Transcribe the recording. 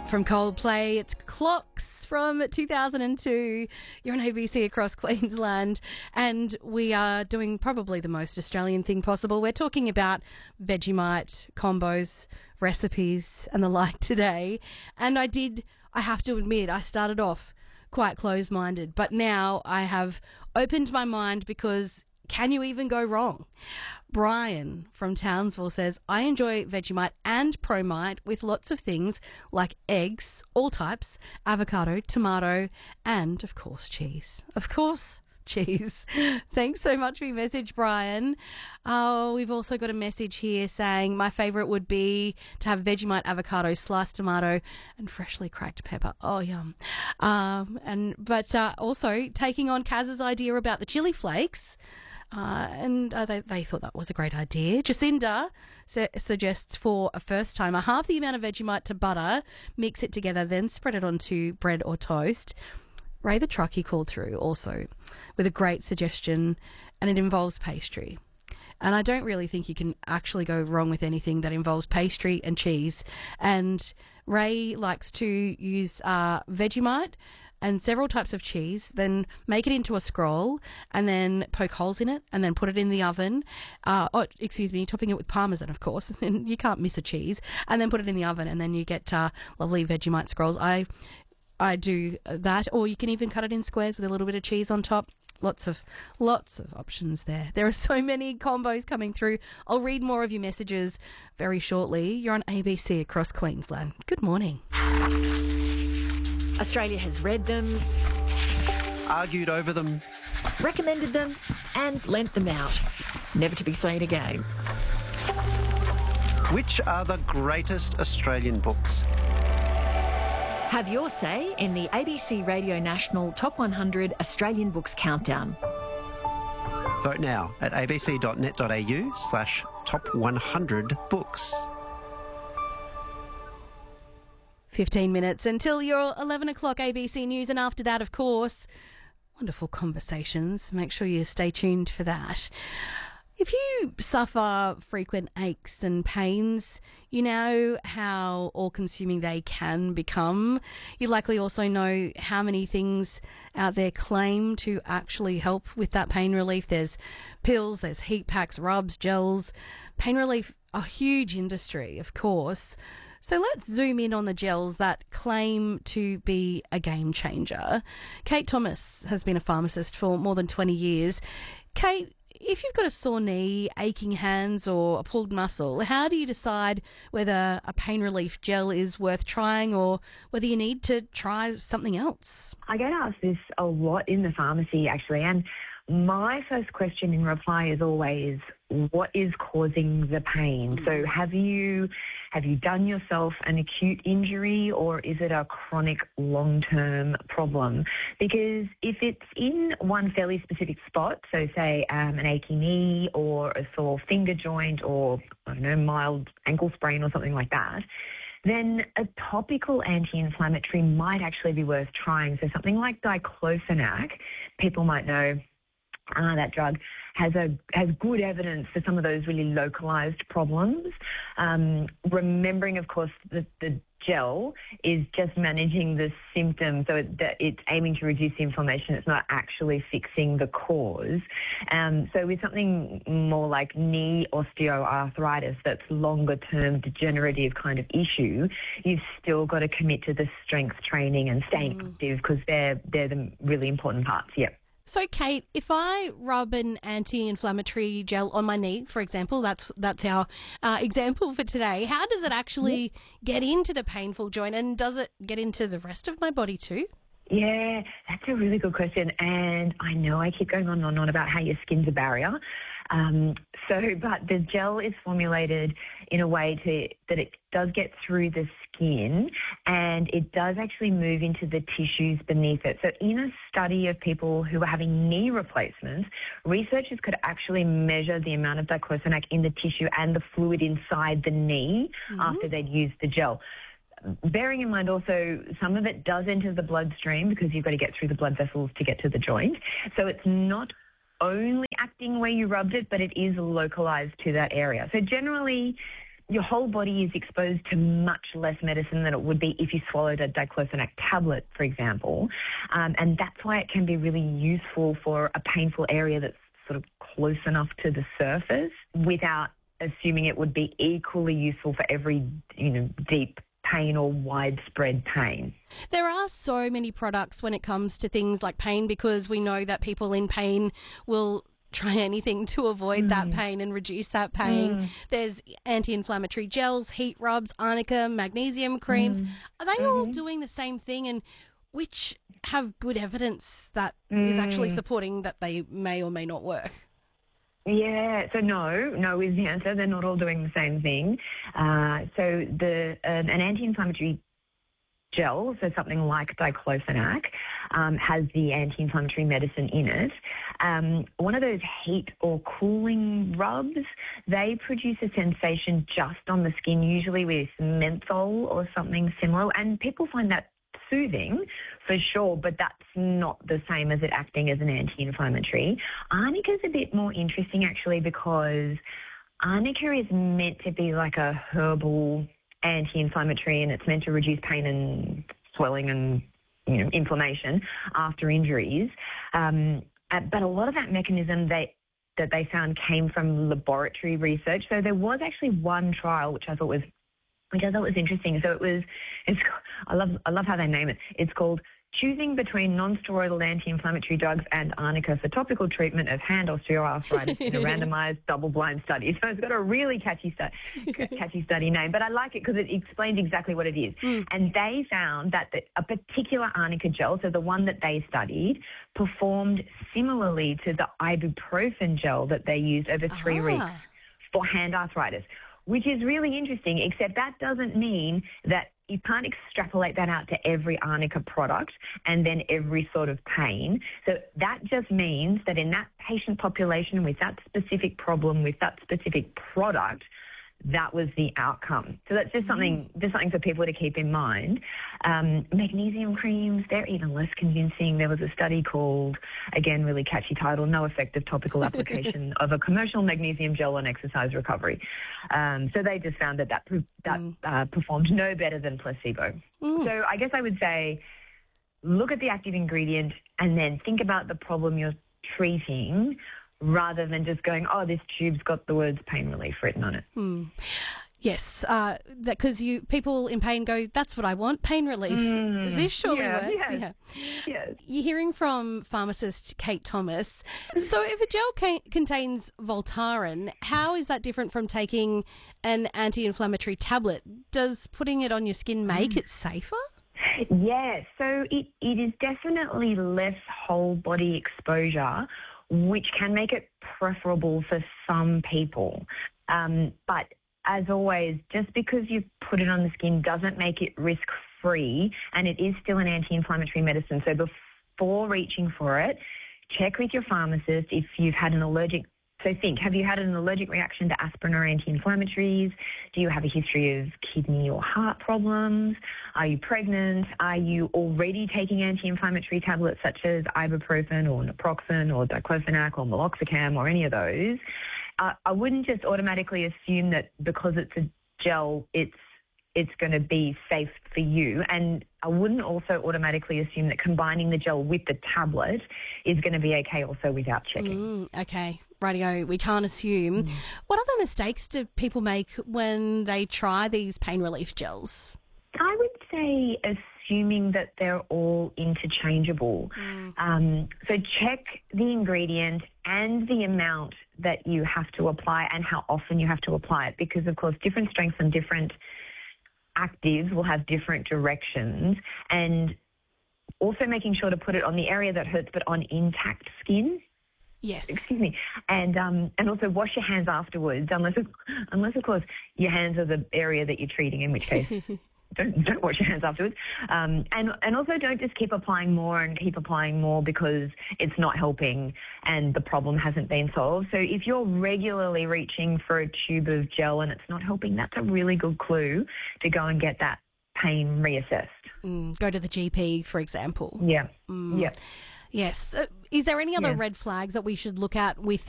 From Coldplay, it's Clocks from 2002. You're on ABC across Queensland, and we are doing probably the most Australian thing possible. We're talking about Vegemite combos, recipes, and the like today. And I have to admit, I started off quite closed-minded, but now I have opened my mind because can you even go wrong? Brian from Townsville says, I enjoy Vegemite and Promite with lots of things like eggs, all types, avocado, tomato, and, of course, cheese. Of course, cheese. Thanks so much for your message, Brian. We've also got a message here saying my favourite would be to have Vegemite, avocado, sliced tomato, and freshly cracked pepper. Oh, yum. But also taking on Kaz's idea about the chili flakes. They thought that was a great idea. Jacinda suggests for a first timer, half the amount of Vegemite to butter, mix it together, then spread it onto bread or toast. Ray the Truckie called through also with a great suggestion, and it involves pastry. And I don't really think you can actually go wrong with anything that involves pastry and cheese. And Ray likes to use Vegemite and several types of cheese, then make it into a scroll and then poke holes in it and then put it in the oven. Topping it with Parmesan, of course. And you can't miss a cheese. And then put it in the oven and then you get lovely Vegemite scrolls. I do that, or you can even cut it in squares with a little bit of cheese on top. Lots of options there. There are so many combos coming through. I'll read more of your messages very shortly. You're on ABC across Queensland. Good morning. Australia has read them, argued over them, recommended them, and lent them out. Never to be seen again. Which are the greatest Australian books? Have your say in the ABC Radio National Top 100 Australian Books Countdown. Vote now at abc.net.au/top100books. 15 minutes until your 11 o'clock ABC News, and after that, of course, wonderful conversations. Make sure you stay tuned for that. If you suffer frequent aches and pains, you know how all-consuming they can become. You likely also know how many things out there claim to actually help with that pain relief. There's pills, there's heat packs, rubs, gels. Pain relief, a huge industry, of course. So let's zoom in on the gels that claim to be a game changer. Kate Thomas has been a pharmacist for more than 20 years. Kate, if you've got a sore knee, aching hands or a pulled muscle, how do you decide whether a pain relief gel is worth trying or whether you need to try something else? I get asked this a lot in the pharmacy, actually, and my first question in reply is always, what is causing the pain? So have you done yourself an acute injury, or is it a chronic long-term problem? Because if it's in one fairly specific spot, so say an achy knee or a sore finger joint or, mild ankle sprain or something like that, then a topical anti-inflammatory might actually be worth trying. So something like diclofenac, people might know that drug has good evidence for some of those really localized problems. Remembering, of course, that the gel is just managing the symptoms, so it's aiming to reduce the inflammation. It's not actually fixing the cause. So with something more like knee osteoarthritis, that's longer-term degenerative kind of issue, you've still got to commit to the strength training and staying active, because they're the really important parts. Yep. So, Kate, if I rub an anti-inflammatory gel on my knee, for example, that's our example for today, how does it actually get into the painful joint, and does it get into the rest of my body too? Yeah, that's a really good question. And I know I keep going on and on about how your skin's a barrier. But the gel is formulated in a way that it does get through the skin, and it does actually move into the tissues beneath it. So in a study of people who were having knee replacements, researchers could actually measure the amount of diclofenac in the tissue and the fluid inside the knee after they'd used the gel. Bearing in mind also, some of it does enter the bloodstream because you've got to get through the blood vessels to get to the joint. So it's not only acting where you rubbed it, but it is localized to that area. So generally, your whole body is exposed to much less medicine than it would be if you swallowed a diclofenac tablet, for example. And that's why it can be really useful for a painful area that's sort of close enough to the surface without assuming it would be equally useful for every, deep pain or widespread pain. There are so many products when it comes to things like pain, because we know that people in pain will try anything to avoid that pain and reduce that pain. There's anti-inflammatory gels, heat rubs, arnica, magnesium creams. Are they all doing the same thing, and which have good evidence that is actually supporting that they may or may not work? Yeah, so no is the answer. They're not all doing the same thing. So an anti-inflammatory gel, so something like diclofenac, has the anti-inflammatory medicine in it. One of those heat or cooling rubs, they produce a sensation just on the skin, usually with menthol or something similar, and people find that soothing for sure, but that's not the same as it acting as an anti-inflammatory. Arnica is a bit more interesting actually, because arnica is meant to be like a herbal anti-inflammatory, and it's meant to reduce pain and swelling and inflammation after injuries. But a lot of that mechanism that they found came from laboratory research. So there was actually one trial which I thought was interesting. So I love how they name it. It's called Choosing Between Non-Steroidal Anti-Inflammatory Drugs and Arnica for Topical Treatment of Hand Osteoarthritis in a Randomized Double-Blind Study. So it's got a really catchy study name, but I like it because it explains exactly what it is. And they found that a particular arnica gel, so the one that they studied, performed similarly to the ibuprofen gel that they used over 3 weeks for hand arthritis, which is really interesting, except that doesn't mean that you can't extrapolate that out to every arnica product and then every sort of pain. So that just means that in that patient population with that specific problem, with that specific product, that was the outcome. So that's just something for people to keep in mind. Magnesium creams, they're even less convincing. There was a study called, again, really catchy title, No Effective Topical Application of a Commercial Magnesium Gel on Exercise Recovery. So they just found that performed no better than placebo. So I guess I would say, look at the active ingredient and then think about the problem you're treating, rather than just going, oh, this tube's got the words pain relief written on it. Yes, because people in pain go, that's what I want, pain relief. This surely works. Yes. You're hearing from pharmacist Kate Thomas. So if a gel contains Voltaren, how is that different from taking an anti-inflammatory tablet? Does putting it on your skin make it safer? Yeah, so it is definitely less whole body exposure, which can make it preferable for some people. But as always, just because you put it on the skin doesn't make it risk-free, and it is still an anti-inflammatory medicine. So before reaching for it, check with your pharmacist if you've had an allergic. So have you had an allergic reaction to aspirin or anti-inflammatories? Do you have a history of kidney or heart problems? Are you pregnant? Are you already taking anti-inflammatory tablets such as ibuprofen or naproxen or diclofenac or meloxicam or any of those? I wouldn't just automatically assume that because it's a gel, it's going to be safe for you. And I wouldn't also automatically assume that combining the gel with the tablet is going to be okay also without checking. Okay. Rightio, we can't assume. What other mistakes do people make when they try these pain relief gels? I would say assuming that they're all interchangeable. So check the ingredient and the amount that you have to apply and how often you have to apply it, because, of course, different strengths and different actives will have different directions, and also making sure to put it on the area that hurts but on intact skin. Yes. Excuse me. And also wash your hands afterwards, unless of course your hands are the area that you're treating, in which case don't wash your hands afterwards. And also don't just keep applying more because it's not helping and the problem hasn't been solved. So if you're regularly reaching for a tube of gel and it's not helping, that's a really good clue to go and get that pain reassessed. Go to the GP, for example. Yeah. Yeah. Yes. Is there any other red flags that we should look at with